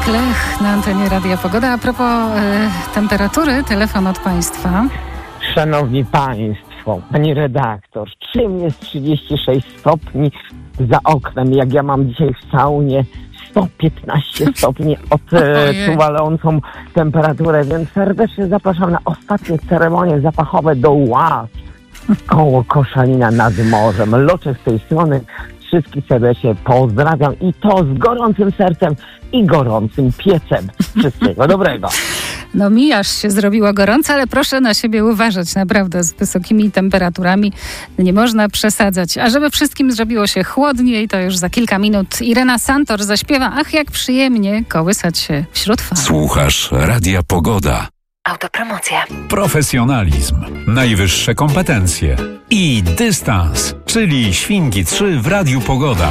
Klech na antenie Radia Pogoda. A propos temperatury, telefon od Państwa. Szanowni Państwo, pani redaktor, czym jest 36 stopni za oknem, jak ja mam dzisiaj w saunie 115 stopni odczuwającą temperaturę, więc serdecznie zapraszam na ostatnie ceremonie zapachowe do Ław koło Koszalina nad morzem. Loczek z tej strony. Wszystkich serdecznie pozdrawiam i to z gorącym sercem i gorącym piecem. Wszystkiego dobrego. No mi aż się zrobiło gorąco, ale proszę na siebie uważać, naprawdę z wysokimi temperaturami nie można przesadzać. A żeby wszystkim zrobiło się chłodniej, to już za kilka minut Irena Santor zaśpiewa Ach, jak przyjemnie kołysać się wśród fal. Słuchasz Radia Pogoda. Autopromocja. Profesjonalizm, najwyższe kompetencje i dystans, czyli Świnki 3 w Radiu Pogoda.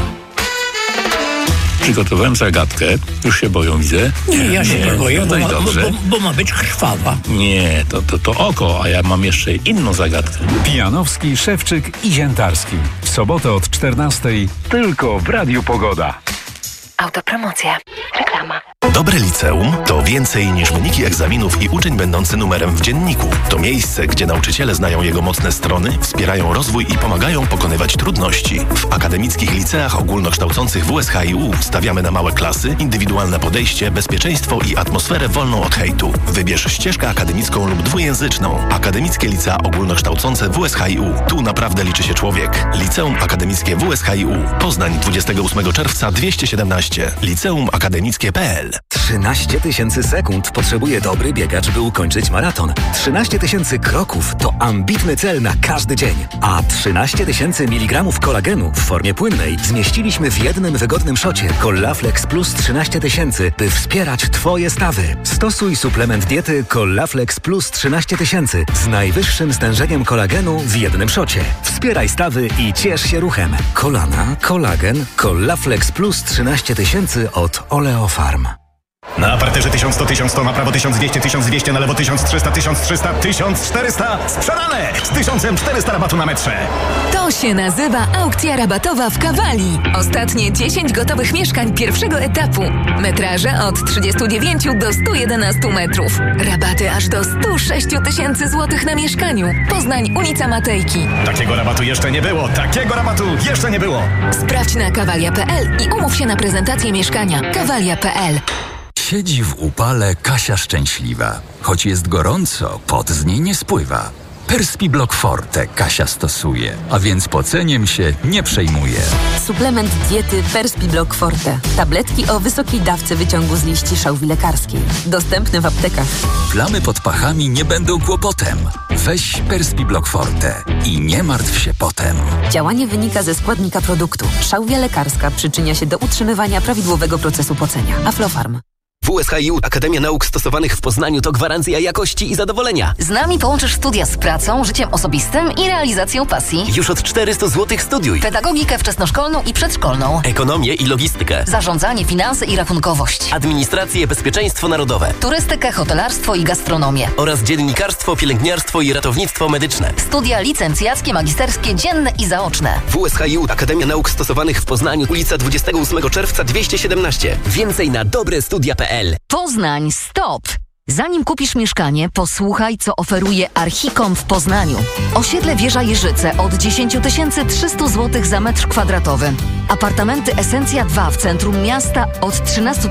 Przygotowałem zagadkę. Już się boją, widzę. Nie, ja się boję, no i dobrze. Bo ma być krwawa. Nie, to oko, a ja mam jeszcze inną zagadkę. Pijanowski, Szewczyk i Ziętarski. W sobotę od 14:00 tylko w Radiu Pogoda. Autopromocja. Reklama. Dobre liceum to więcej niż wyniki egzaminów i uczeń będący numerem w dzienniku. To miejsce, gdzie nauczyciele znają jego mocne strony, wspierają rozwój i pomagają pokonywać trudności. W akademickich liceach ogólnokształcących WSHiU stawiamy na małe klasy, indywidualne podejście, bezpieczeństwo i atmosferę wolną od hejtu. Wybierz ścieżkę akademicką lub dwujęzyczną. Akademickie licea ogólnokształcące WSHiU. Tu naprawdę liczy się człowiek. Liceum Akademickie WSHiU. Poznań 28 czerwca 217. Liceumakademickie.pl. 13 000 sekund potrzebuje dobry biegacz, by ukończyć maraton. 13 000 kroków to ambitny cel na każdy dzień. A 13 000 mg kolagenu w formie płynnej zmieściliśmy w jednym wygodnym szocie Collaflex Plus 13 000, by wspierać Twoje stawy. Stosuj suplement diety Collaflex Plus 13 000 z najwyższym stężeniem kolagenu w jednym szocie. Wspieraj stawy i ciesz się ruchem. Kolana, kolagen, Collaflex Plus 13 000 od Oleofarm. Na parterze 1100, 1100, na prawo 1200, 1200, na lewo 1300, 1300, 1400. Sprzedane! Z 1400 rabatu na metrze. To się nazywa aukcja rabatowa w Kawali. Ostatnie 10 gotowych mieszkań pierwszego etapu. Metraże od 39 do 111 metrów. Rabaty aż do 106 000 złotych na mieszkaniu. Poznań, ulica Matejki. Takiego rabatu jeszcze nie było. Takiego rabatu jeszcze nie było. Sprawdź na kawalia.pl i umów się na prezentację mieszkania. Kawalia.pl. Siedzi w upale Kasia szczęśliwa. Choć jest gorąco, pot z niej nie spływa. Perspiblock Forte Kasia stosuje, a więc poceniem się nie przejmuje. Suplement diety Perspiblock Forte. Tabletki o wysokiej dawce wyciągu z liści szałwi lekarskiej. Dostępne w aptekach. Plamy pod pachami nie będą kłopotem. Weź Perspiblock Forte i nie martw się potem. Działanie wynika ze składnika produktu. Szałwia lekarska przyczynia się do utrzymywania prawidłowego procesu pocenia. Aflofarm. WSHiU Akademia Nauk Stosowanych w Poznaniu to gwarancja jakości i zadowolenia. Z nami połączysz studia z pracą, życiem osobistym i realizacją pasji. Już od 400 zł studiuj. Pedagogikę wczesnoszkolną i przedszkolną. Ekonomię i logistykę. Zarządzanie, finanse i rachunkowość. Administrację, bezpieczeństwo narodowe. Turystykę, hotelarstwo i gastronomię. Oraz dziennikarstwo, pielęgniarstwo i ratownictwo medyczne. Studia licencjackie, magisterskie, dzienne i zaoczne. WSHiU Akademia Nauk Stosowanych w Poznaniu, ulica 28 czerwca 217. Więcej na dobrestudia.pl. Poznań, stop! Zanim kupisz mieszkanie, posłuchaj, co oferuje Archicom w Poznaniu. Osiedle Wieża Jeżyce od 10 300 zł za metr kwadratowy. Apartamenty Esencja 2 w centrum miasta od 13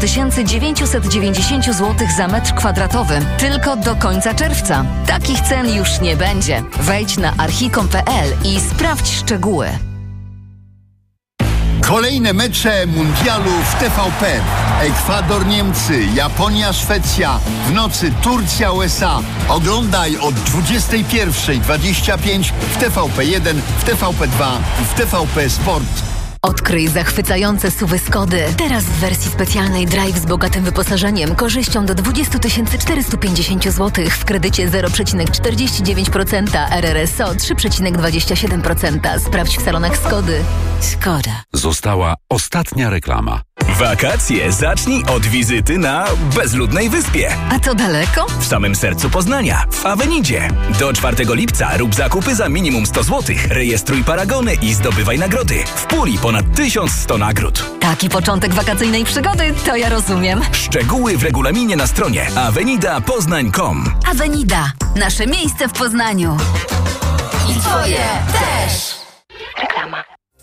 990 zł za metr kwadratowy. Tylko do końca czerwca. Takich cen już nie będzie. Wejdź na archicom.pl i sprawdź szczegóły. Kolejne mecze mundialu w TVP. Ekwador, Niemcy, Japonia, Szwecja. W nocy Turcja, USA. Oglądaj od 21:25 w TVP1, w TVP2 i w TVP Sport. Odkryj zachwycające SUV-y Skody. Teraz w wersji specjalnej Drive z bogatym wyposażeniem, korzyścią do 20 450 zł w kredycie 0,49%, RRSO 3,27%. Sprawdź w salonach Skody. Skoda. Została ostatnia reklama. Wakacje zacznij od wizyty na bezludnej wyspie. A to daleko? W samym sercu Poznania, w Avenidzie. Do 4 lipca rób zakupy za minimum 100 zł. Rejestruj paragony i zdobywaj nagrody. W puli ponad 1100 nagród. Taki początek wakacyjnej przygody, to ja rozumiem. Szczegóły w regulaminie na stronie avenidapoznań.com. Avenida. Nasze miejsce w Poznaniu. I twoje też. Reklama.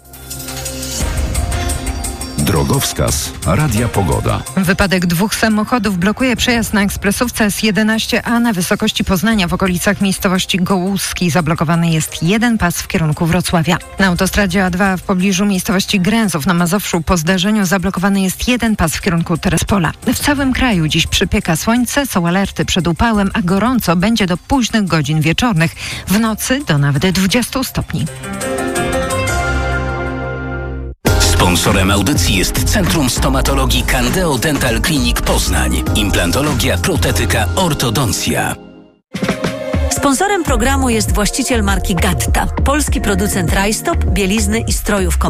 Drogowskaz Radia Pogoda. Wypadek 2 samochodów blokuje przejazd na ekspresówce S11A na wysokości Poznania w okolicach miejscowości Gołuski. Zablokowany jest jeden pas w kierunku Wrocławia. Na autostradzie A2 w pobliżu miejscowości Gręzów na Mazowszu po zdarzeniu zablokowany jest jeden pas w kierunku Terespola. W całym kraju dziś przypieka słońce, są alerty przed upałem, a gorąco będzie do późnych godzin wieczornych. W nocy do nawet 20 stopni. Sponsorem audycji jest Centrum Stomatologii Candeo Dental Clinic Poznań. Implantologia, protetyka, ortodoncja. Sponsorem programu jest właściciel marki Gatta, polski producent rajstop, bielizny i strojów